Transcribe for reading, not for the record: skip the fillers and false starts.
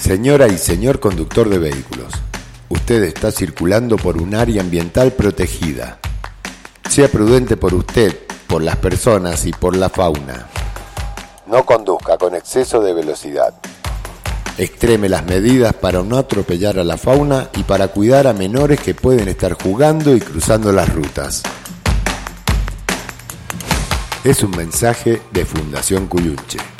Señora y señor conductor de vehículos, usted está circulando por un área ambiental protegida. Sea prudente por usted, por las personas y por la fauna. No conduzca con exceso de velocidad. Extreme las medidas para no atropellar a la fauna y para cuidar a menores que pueden estar jugando y cruzando las rutas. Es un mensaje de Fundación Cuyuche.